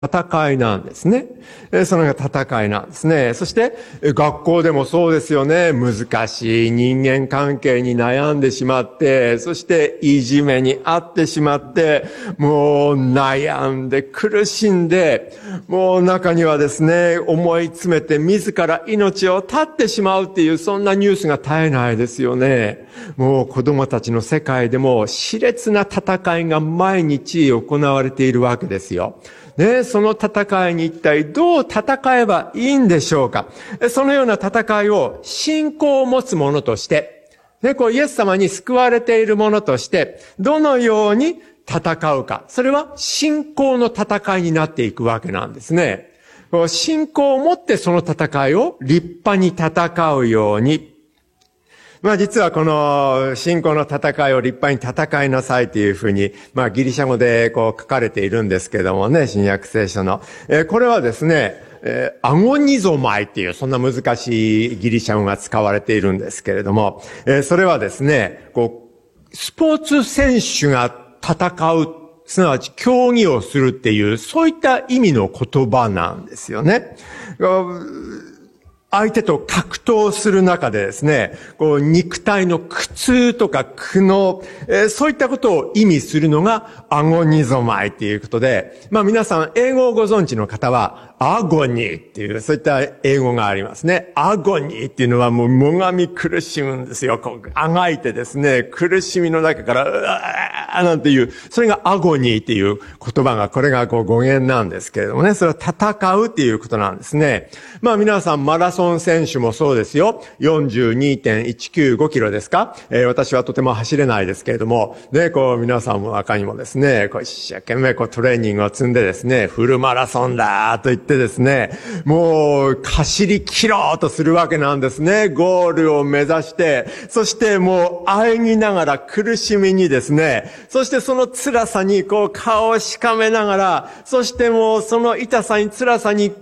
戦いなんですね。それが戦いなんですね。そして、学校でもそうですよね。難しい人間関係に悩んでしまって、そしていじめにあってしまって、もう悩んで苦しんで、もう中にはですね、思い詰めて自ら命を絶ってしまうっていう、そんなニュースが絶えないですよね。もう子供たちの世界でも熾烈な戦いが毎日行われているわけですよ。ね、その戦いに一体どう戦えばいいんでしょうか。そのような戦いを信仰を持つ者として、ね、イエス様に救われている者として、どのように戦うか。それは信仰の戦いになっていくわけなんですね。信仰を持ってその戦いを立派に戦うように、実はこの信仰の戦いを立派に戦いなさいというふうに、ギリシャ語で書かれているんですけどもね、新約聖書の。これはですね、アゴニゾマイっていう、そんな難しいギリシャ語が使われているんですけれども、それはですね、スポーツ選手が戦う、すなわち競技をするっていう、そういった意味の言葉なんですよね。相手と格闘する中でですね、肉体の苦痛とか苦悩、そういったことを意味するのがアゴニゾマイということで、皆さん英語をご存知の方はアゴニーっていう、そういった英語がありますね。アゴニーっていうのはもうもがみ苦しむんですよ。あがいてですね、苦しみの中から、うわーなんていう、それがアゴニーっていう言葉が、これが語源なんですけれどもね、それは戦うっていうことなんですね。皆さんマラソン選手もそうですよ。42.195 キロですか。私はとても走れないですけれども、ね、皆さんの中にもですね、一生懸命トレーニングを積んでですね、フルマラソンだと言ってですね、もう走り切ろうとするわけなんですね。ゴールを目指して、そしてもう喘ぎながら苦しみにですね、そしてその辛さに顔をしかめながら、そしてもうその痛さに辛さに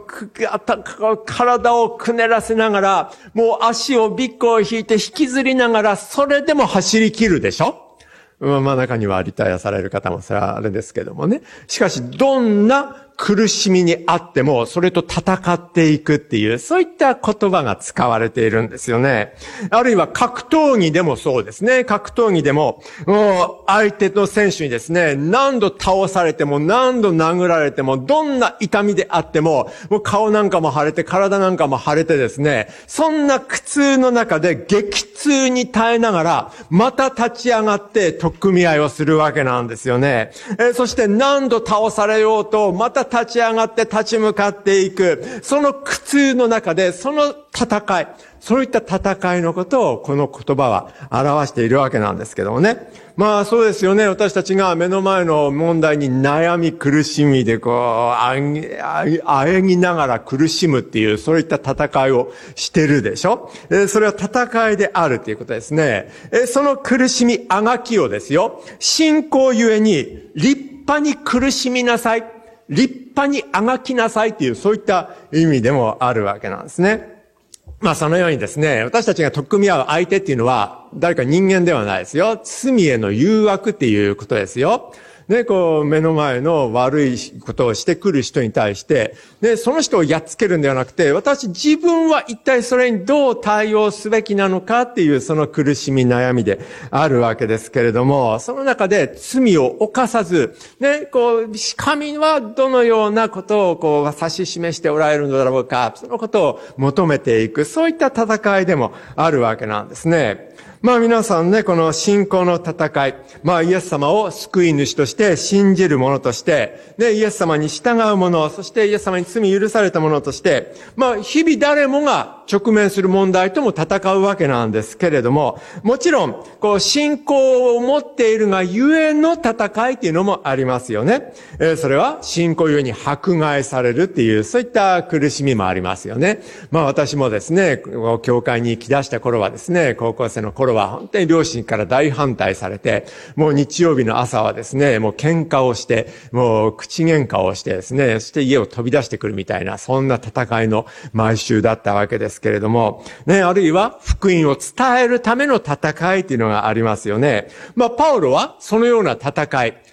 体をくねらせながら、もう足をビッグを引いて引きずりながら、それでも走り切るでしょ？中にはリタイアされる方もそれはあれですけどもね。しかし、どんな苦しみにあっても、それと戦っていくっていう、そういった言葉が使われているんですよね。あるいは格闘技でもそうですね。格闘技でも、相手の選手にですね、何度倒されても、何度殴られても、どんな痛みであっても、もう顔なんかも腫れて、体なんかも腫れてですね、そんな苦痛の中で激痛に耐えながら、また立ち上がって取っ組み合いをするわけなんですよね。そして何度倒されようと、また立ち上がって立ち向かっていく。その苦痛の中で、その戦い、そういった戦いのことをこの言葉は表しているわけなんですけどもね。そうですよね。私たちが目の前の問題に悩み苦しみで喘ぎながら苦しむっていう、そういった戦いをしてるでしょ。それは戦いであるということですね。その苦しみ、あがきをですよ、信仰ゆえに立派に苦しみなさい。立派にあがきなさいっていう、そういった意味でもあるわけなんですね。そのようにですね、私たちが取っ組み合う相手っていうのは、誰か人間ではないですよ。罪への誘惑っていうことですよ。ね、目の前の悪いことをしてくる人に対して、ね、その人をやっつけるんではなくて、自分は一体それにどう対応すべきなのかっていう、その苦しみ悩みであるわけですけれども、その中で罪を犯さず、ね、神はどのようなことを指し示しておられるのだろうか、そのことを求めていく、そういった戦いでもあるわけなんですね。皆さんね、この信仰の戦い、イエス様を救い主として信じる者として、ね、イエス様に従う者、そしてイエス様に罪許された者として、日々誰もが直面する問題とも戦うわけなんですけれども、もちろん、信仰を持っているがゆえの戦いっていうのもありますよね。それは信仰ゆえに迫害されるっていう、そういった苦しみもありますよね。私もですね、教会に行き出した頃はですね、高校生の頃は本当に両親から大反対されて、もう日曜日の朝はですね、もう喧嘩をして、もう口喧嘩をしてですね、そして家を飛び出してくるみたいな、そんな戦いの毎週だったわけですけれども、ね、あるいは福音を伝えるための戦いっていうのがありますよね。パウロはそのような戦い、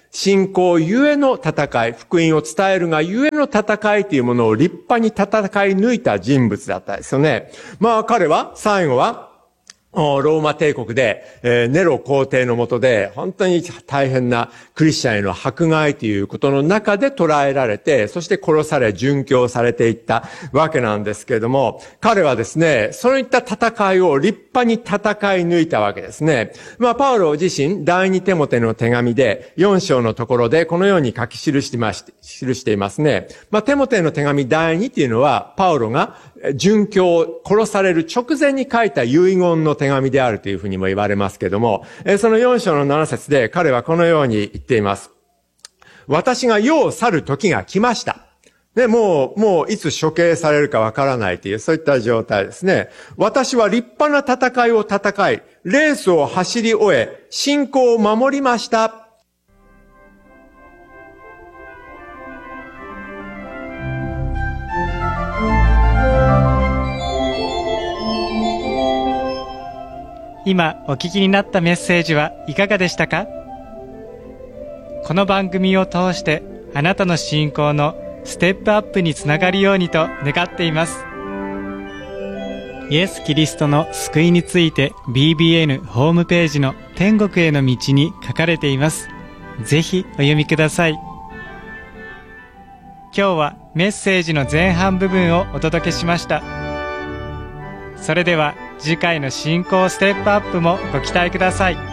信仰ゆえの戦い、福音を伝えるがゆえの戦いというものを立派に戦い抜いた人物だったですよね。彼は、最後は、ローマ帝国で、ネロ皇帝の下で、本当に大変なクリスチャンへの迫害ということの中で捕らえられて、そして殺され、殉教されていったわけなんですけれども、彼はですね、そういった戦いを立派に戦い抜いたわけですね。パウロ自身、第二テモテの手紙で、4章のところで、このように書き記していますね。テモテの手紙第2っていうのは、パウロが殉教、殺される直前に書いた遺言の手紙であるというふうにも言われますけども、その4章の7節で彼はこのように言っています。私が世を去る時が来ました。もういつ処刑されるかわからないという、そういった状態ですね。私は立派な戦いを戦い、レースを走り終え、信仰を守りました。 今お聞きになったメッセージはいかがでしたか？この番組を通してあなたの信仰のステップアップにつながるようにと願っています。イエス・キリストの救いについて BBN ホームページの天国への道に書かれています。ぜひお読みください。今日はメッセージの前半部分をお届けしました。それでは次回の信仰ステップアップもご期待ください。